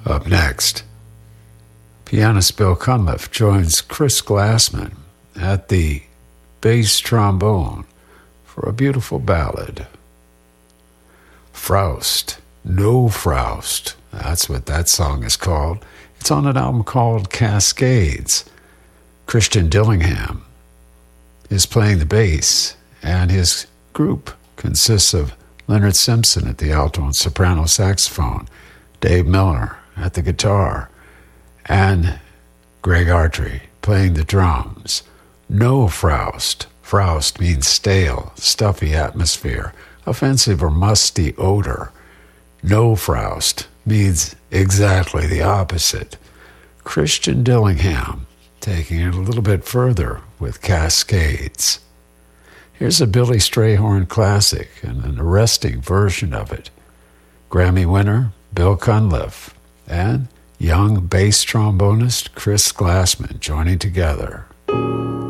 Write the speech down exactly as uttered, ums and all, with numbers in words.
Up next, pianist Bill Cunliffe joins Chris Glassman at the bass trombone for a beautiful ballad. Froust, No Froust, that's what that song is called. It's on an album called Cascades. Christian Dillingham is playing the bass, and his group consists of Leonard Simpson at the alto and soprano saxophone, Dave Miller at the guitar, and Greg Artry playing the drums. No Froust. Froust means stale, stuffy atmosphere, offensive or musty odor. No Froust means exactly the opposite. Christian Dillingham taking it a little bit further with Cascades. Here's a Billy Strayhorn classic and an arresting version of it. Grammy winner Bill Cunliffe and young bass trombonist Chris Glassman joining together.